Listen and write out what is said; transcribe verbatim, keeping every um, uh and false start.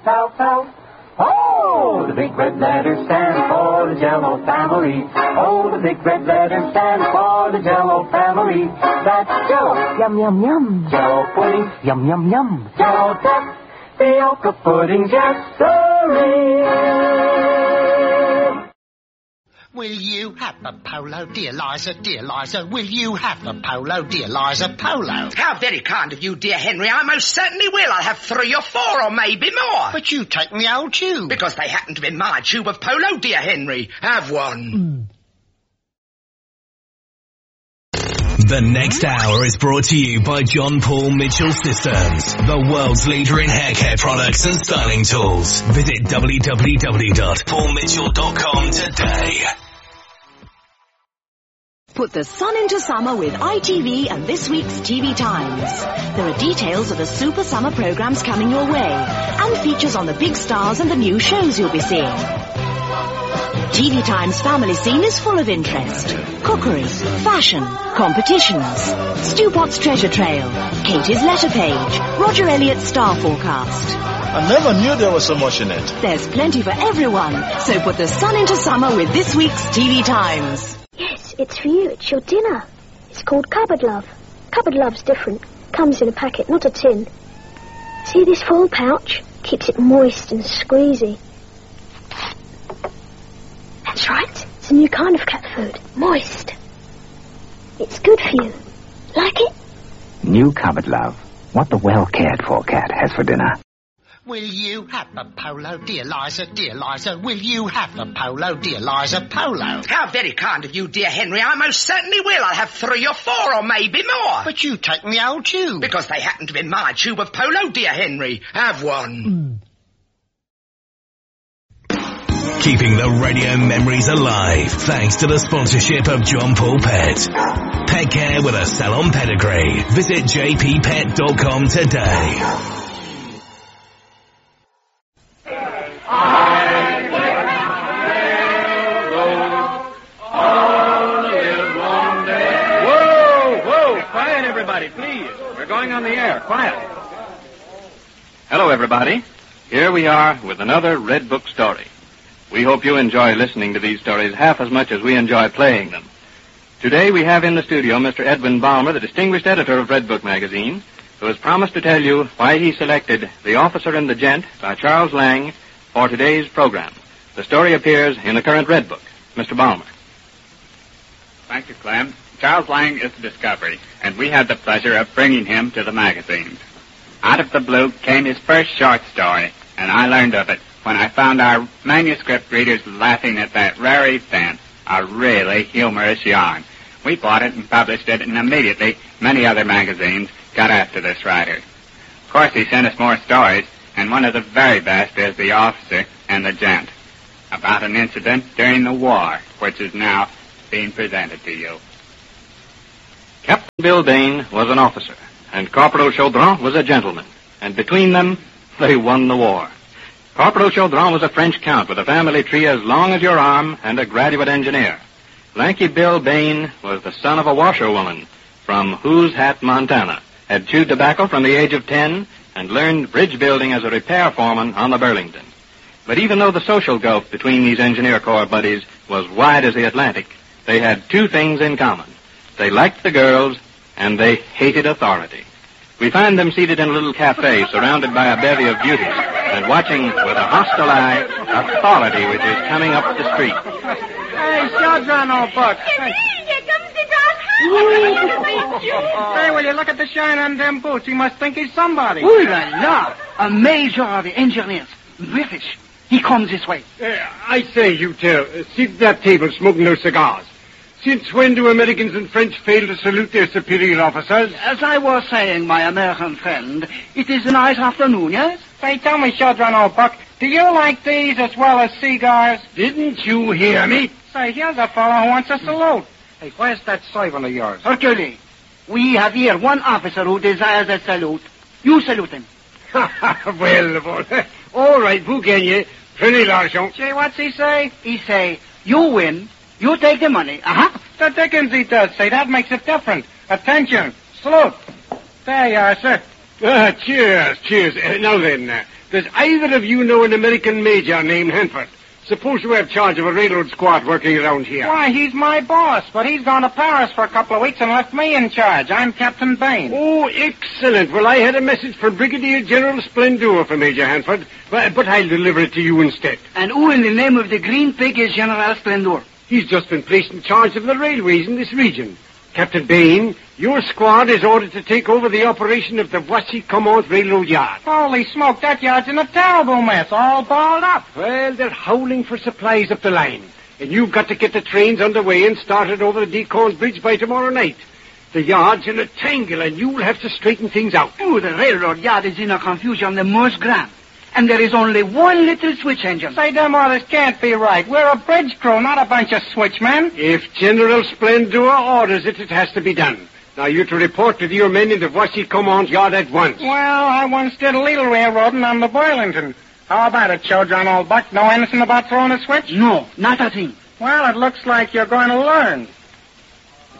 South, south. Oh, the big red letters stand for the Jell-O family. Oh, the big red letters stand for the Jell-O family. That's Jell-O, yum, yum, yum. Jell-O pudding, yum, yum, yum. Jell-O tapioca pudding, yes, sirree. Will you have a polo, dear Liza, dear Liza? Will you have a polo, dear Liza, polo? How very kind of you, dear Henry. I most certainly will. I'll have three or four or maybe more. But you take the old tube. Because they happen to be my tube of polo, dear Henry. Have one. Mm. The next hour is brought to you by John Paul Mitchell Systems, the world's leader in hair care products and styling tools. Visit w w w dot paul mitchell dot com today. Put the sun into summer with I T V and this week's T V Times. There are details of the super summer programs coming your way and features on the big stars and the new shows you'll be seeing. T V Times family scene is full of interest. Cookery, fashion, competitions, Stu Potts treasure trail, Katie's letter page, Roger Elliott's star forecast. I never knew there was so much in it. There's plenty for everyone, so put the sun into summer with this week's T V Times. Yes, it's for you. It's your dinner. It's called Cupboard Love. Cupboard Love's different. Comes in a packet, not a tin. See this foil pouch? Keeps it moist and squeezy. That's right. It's a new kind of cat food. Moist. It's good for you. Like it? New Cupboard Love. What the well-cared-for cat has for dinner. Will you have a polo, dear Liza, dear Liza? Will you have a polo, dear Liza, polo? How very kind of you, dear Henry. I most certainly will. I'll have three or four or maybe more. But you take the old tube. Because they happen to be my tube of polo, dear Henry. Have one. Mm. Keeping the radio memories alive thanks to the sponsorship of John Paul Pet. Pet care with a salon pedigree. Visit j p pet dot com today. Everybody, please. We're going on the air. Quiet. Hello, everybody. Here we are with another Red Book story. We hope you enjoy listening to these stories half as much as we enjoy playing them. Today we have in the studio Mister Edwin Balmer, the distinguished editor of Red Book magazine, who has promised to tell you why he selected The Officer and the Gent by Charles Lang for today's program. The story appears in the current Red Book. Mister Balmer. Thank you, Clem. Charles Lang is the discovery, and we had the pleasure of bringing him to the magazines. Out of the blue came his first short story, and I learned of it when I found our manuscript readers laughing at that rare event, a really humorous yarn. We bought it and published it, and immediately many other magazines got after this writer. Of course, he sent us more stories, and one of the very best is The Officer and the Gent, about an incident during the war, which is now being presented to you. Captain Bill Bain was an officer, and Corporal Chaudron was a gentleman, and between them, they won the war. Corporal Chaudron was a French count with a family tree as long as your arm and a graduate engineer. Lanky Bill Bain was the son of a washerwoman from Who's Hat, Montana, had chewed tobacco from the age of ten, and learned bridge building as a repair foreman on the Burlington. But even though the social gulf between these engineer corps buddies was wide as the Atlantic, they had two things in common. They liked the girls, and they hated authority. We find them seated in a little cafe surrounded by a bevy of beauties and watching with a hostile eye authority which is coming up the street. Hey, Chaudron, old buck. Hey. Here comes the dog. Hey, will you look at the shine on them boots? He must think he's somebody. Ooh la la! A major of the engineers. British. He comes this way. Uh, I say, you two, uh, sit at that table smoking those cigars. Since when do Americans and French fail to salute their superior officers? As I was saying, my American friend, it is a nice afternoon, yes? Say, tell me, Chaudron, old buck, do you like these as well as cigars? Didn't you hear me? Say, here's a fellow who wants a salute. Hey, where's that servant of yours? Hercule, we have here one officer who desires a salute. You salute him. well, well, all right, vous gagnez. Prenez l'argent. Gee, what's he say? He say, you win. You take the money. Uh-huh. The dickens he does say. That makes it different. Attention. Salute. There you are, sir. Uh, cheers, cheers. Uh, now then, uh, Does either of you know an American major named Hanford? Suppose you have charge of a railroad squad working around here. Why, he's my boss, but he's gone to Paris for a couple of weeks and left me in charge. I'm Captain Bain. Oh, excellent. Well, I had a message from Brigadier General Splendor for Major Hanford, but, but I'll deliver it to you instead. And who in the name of the Green Pig is General Splendor? He's just been placed in charge of the railways in this region. Captain Bain, your squad is ordered to take over the operation of the Voici-Comment Railroad Yard. Holy smoke, that yard's in a terrible mess, all balled up. Well, they're howling for supplies up the line. And you've got to get the trains underway and started over the Decorn Bridge by tomorrow night. The yard's in a tangle, and you'll have to straighten things out. Oh, the railroad yard is in a confusion the most grand. And there is only one little switch engine. Say, them orders can't be right. We're a bridge crew, not a bunch of switchmen. If General Splendor orders it, it has to be done. Now, you're to report to your men in the Voici-Comment yard at once. Well, I once did a little railroading on the Burlington. How about it, Chodron, old buck? Know anything about throwing a switch? No, not a thing. Well, it looks like you're going to learn.